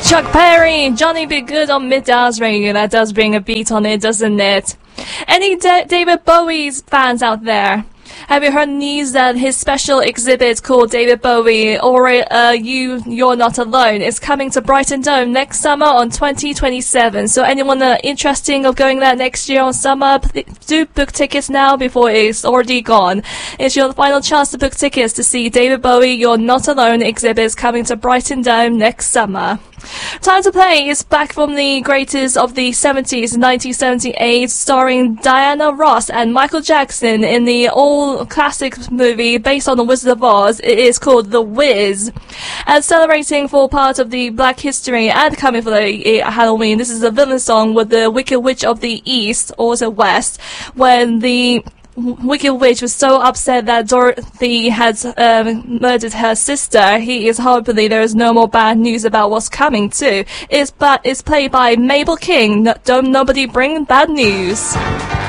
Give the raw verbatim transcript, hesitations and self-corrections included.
Chuck Berry, Johnny Be Good on Mid-Hours Radio. That does bring a beat on it, doesn't it? Any D- David Bowie's fans out there? Have you heard news that his special exhibit called David Bowie or uh, You, You're Not Alone is coming to Brighton Dome next summer on twenty twenty-seven. So anyone uh, interested of going there next year on summer, do book tickets now before it's already gone. It's your final chance to book tickets to see David Bowie, You're Not Alone exhibits coming to Brighton Dome next summer. Time to Play is back from the greatest of the seventies, nineteen seventy-eight, starring Diana Ross and Michael Jackson in the all-classic movie based on The Wizard of Oz. It is called The Wiz. And celebrating for part of the Black History and coming for the uh, Halloween, this is a villain song with the Wicked Witch of the East, or the West, when the Wicked Witch was so upset that Dorothy had um, murdered her sister. He is hoping there is no more bad news about what's coming too. It's, but it's played by Mabel King. No, don't nobody bring bad news.